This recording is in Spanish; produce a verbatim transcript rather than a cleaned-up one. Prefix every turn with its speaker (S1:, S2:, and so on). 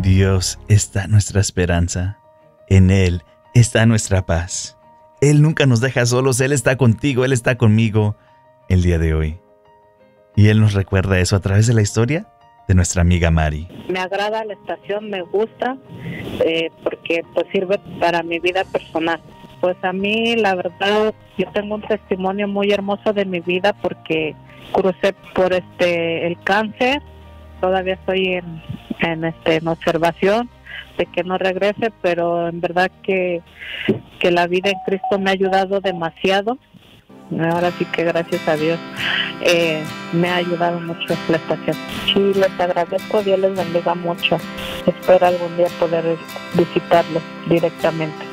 S1: En Dios está nuestra esperanza. En Él está nuestra paz. Él nunca nos deja solos. Él está contigo. Él está conmigo el día de hoy. Y Él nos recuerda eso a través de la historia de nuestra amiga Mari.
S2: Me agrada la estación, me gusta, eh, porque pues sirve para mi vida personal. Pues a mí, la verdad, yo tengo un testimonio muy hermoso de mi vida porque crucé por este el cáncer. Todavía estoy en, en, este, en observación de que no regrese, pero en verdad que, que la vida en Cristo me ha ayudado demasiado. Ahora sí que gracias a Dios eh, me ha ayudado mucho la estación. Sí, les agradezco, Dios les bendiga mucho. Espero algún día poder visitarlos directamente.